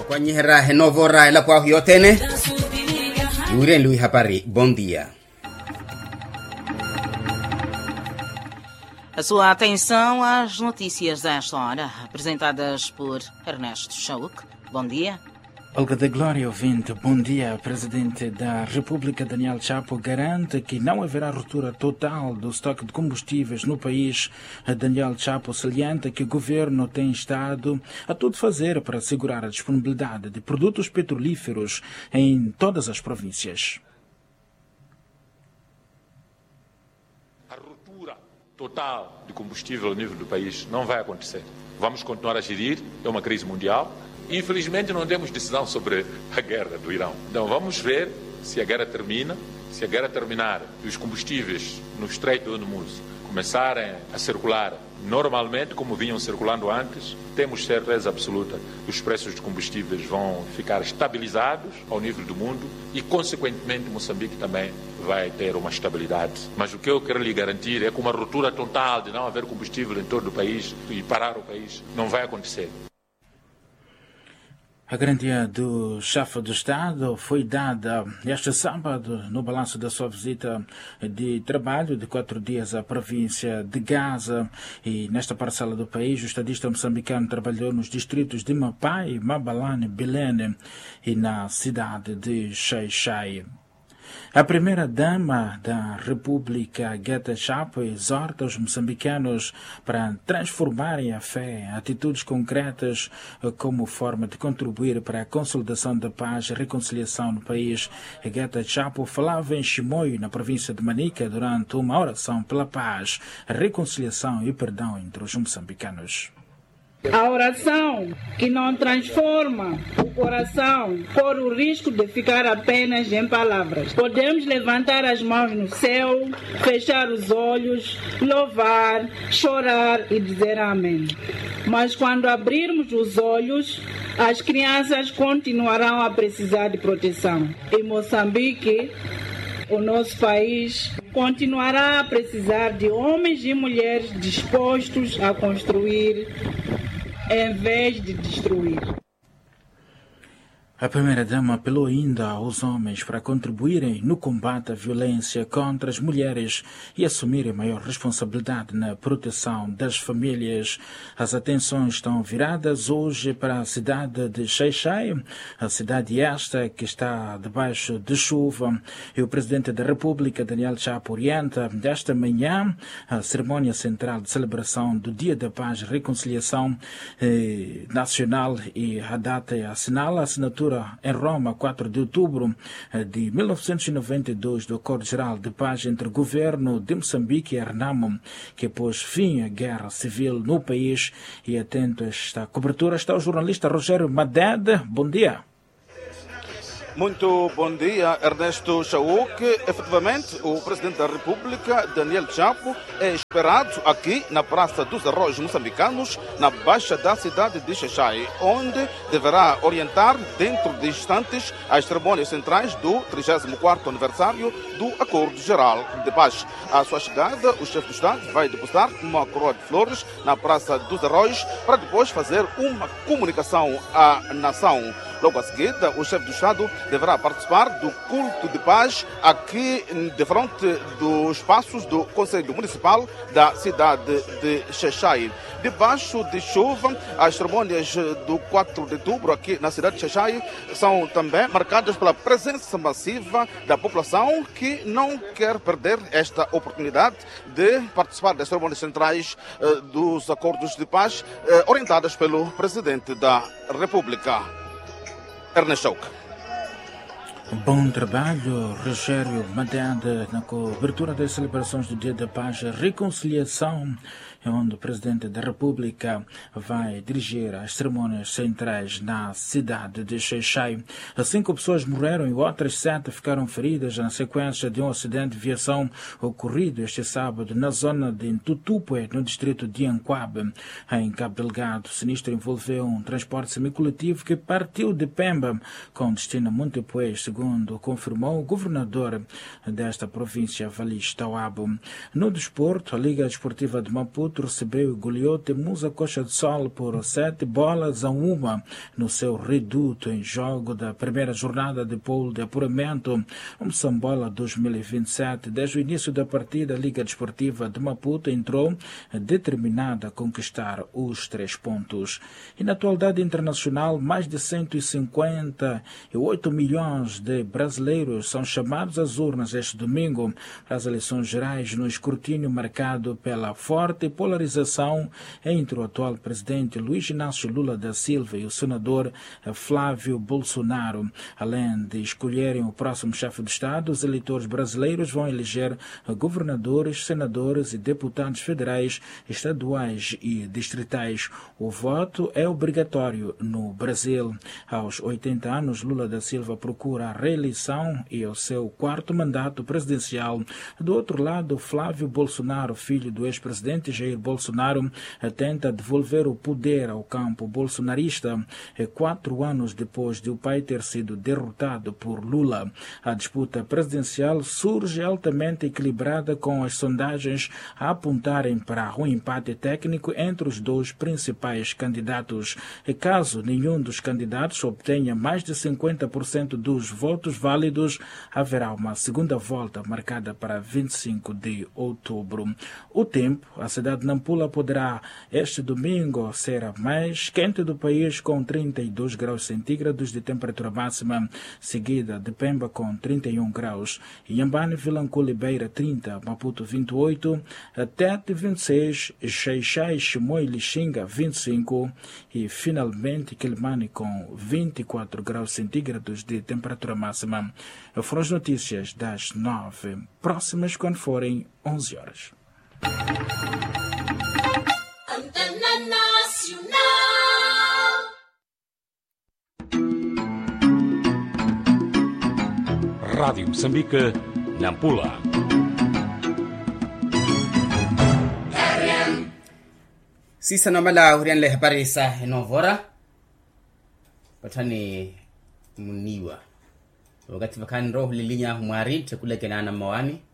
Kwanyihera Renovora ela kwa yotene. Yure Lui Hapari, bom dia. A sua atenção às notícias desta hora, apresentadas por Ernesto Chauk. Bom dia. Olga da Glória, ouvinte, bom dia. O presidente da República, Daniel Chapo, garante que não haverá ruptura total do estoque de combustíveis no país. Daniel Chapo salienta que o governo tem estado a tudo fazer para assegurar a disponibilidade de produtos petrolíferos em todas as províncias. A ruptura total de combustível a nível do país não vai acontecer. Vamos continuar a gerir, é uma crise mundial. Infelizmente não temos decisão sobre a guerra do Irão. Então vamos ver se a guerra termina. Se a guerra terminar e os combustíveis no Estreito de Hormuz começarem a circular normalmente, como vinham circulando antes, temos certeza absoluta que os preços de combustíveis vão ficar estabilizados ao nível do mundo e, consequentemente, Moçambique também vai ter uma estabilidade. Mas o que eu quero lhe garantir é que uma ruptura total de não haver combustível em todo o país e parar o país não vai acontecer. A garantia do chefe do Estado foi dada este sábado no balanço da sua visita de trabalho de 4 dias à província de Gaza. E nesta parcela do país, o estadista moçambicano trabalhou nos distritos de Mapai, Mabalane, Belene e na cidade de Xai-Xai. A primeira-dama da República, Geta Chapo, exorta os moçambicanos para transformarem a fé em atitudes concretas como forma de contribuir para a consolidação da paz e reconciliação no país. Geta Chapo falava em Chimoio, na província de Manica, durante uma oração pela paz, a reconciliação e perdão entre os moçambicanos. A oração que não transforma o coração corre o risco de ficar apenas em palavras. Podemos levantar as mãos no céu, fechar os olhos, louvar, chorar e dizer amém. Mas quando abrirmos os olhos, as crianças continuarão a precisar de proteção. Em Moçambique, o nosso país continuará a precisar de homens e mulheres dispostos a construir em vez de destruir. A primeira-dama apelou ainda aos homens para contribuírem no combate à violência contra as mulheres e assumirem maior responsabilidade na proteção das famílias. As atenções estão viradas hoje para a cidade de Xai-Xai, a cidade esta que está debaixo de chuva. E o presidente da República, Daniel Chapo, orienta desta manhã a cerimônia central de celebração do Dia da Paz e Reconciliação Nacional, e a data assinala a assinatura em Roma, 4 de outubro de 1992, do Acordo Geral de Paz entre o governo de Moçambique e a Renamo, que pôs fim à guerra civil no país. E atento a esta cobertura está o jornalista Rogério Madede. Bom dia. Muito bom dia, Ernesto Chauk. Efetivamente, o presidente da República, Daniel Chapo, é esperado aqui na Praça dos Arroios Moçambicanos, na Baixa da cidade de Xai-Xai, onde deverá orientar, dentro de instantes, as cerimônias centrais do 34º aniversário do Acordo Geral de Paz. À sua chegada, o chefe do Estado vai depositar uma coroa de flores na Praça dos Arroios para depois fazer uma comunicação à nação. Logo a seguir, o chefe do Estado deverá participar do culto de paz aqui de frente dos espaços do Conselho Municipal da cidade de Xai-Xai. Debaixo de chuva, as cerimônias do 4 de outubro aqui na cidade de Xai-Xai são também marcadas pela presença massiva da população que não quer perder esta oportunidade de participar das cerimônias centrais dos acordos de paz orientadas pelo presidente da República. Ernesto Chauk. Bom trabalho, Rogério Madede, na cobertura das celebrações do Dia da Paz e Reconciliação, onde o presidente da República vai dirigir as cerimônias centrais na cidade de Xai-Xai. 5 pessoas morreram e outras 7 ficaram feridas na sequência de um acidente de viação ocorrido este sábado na zona de Tutupé, no distrito de Anquabe, em Cabo Delgado. O sinistro envolveu um transporte semicoletivo que partiu de Pemba com destino a Montepuez, segundo confirmou o governador desta província, Valis Tawabo. No desporto, a Liga Desportiva de Maputo Maputo recebeu e goleou Temusa Coxa de Sol por 7-1 no seu reduto em jogo da primeira jornada de pool de apuramento Moçambola 2027. Desde o início da partida, a Liga Desportiva de Maputo entrou determinada a conquistar os 3 pontos. E na atualidade internacional, mais de 158 milhões de brasileiros são chamados às urnas este domingo para as eleições gerais, no escrutínio marcado pela forte polarização entre o atual presidente Luiz Inácio Lula da Silva e o senador Flávio Bolsonaro. Além de escolherem o próximo chefe de Estado, os eleitores brasileiros vão eleger governadores, senadores e deputados federais, estaduais e distritais. O voto é obrigatório no Brasil. Aos 80 anos, Lula da Silva procura a reeleição e o seu 4º mandato presidencial. Do outro lado, Flávio Bolsonaro, filho do ex-presidente Jair Bolsonaro, tenta devolver o poder ao campo bolsonarista 4 anos depois de o pai ter sido derrotado por Lula. A disputa presidencial surge altamente equilibrada, com as sondagens a apontarem para um empate técnico entre os 2 principais candidatos. E caso nenhum dos candidatos obtenha mais de 50% dos votos válidos, haverá uma segunda volta marcada para 25 de outubro. O tempo: a cidade de Nampula poderá este domingo ser a mais quente do país, com 32 graus centígrados de temperatura máxima, seguida de Pemba com 31 graus, Inhambane, Vilanculo e Beira 30, Maputo 28, Tete 26, Xaixai, Chimoio e Lixinga 25 e finalmente Quelimane com 24 graus centígrados de temperatura máxima. Foram as notícias das 9, próximas quando forem 11 horas. Antena Nacional. Rádio Moçambique, Nampula. Sisa nomala hurian le habari sa Novora patani muniwa wakati vakani roho lilinya humwari tekule kenana mawani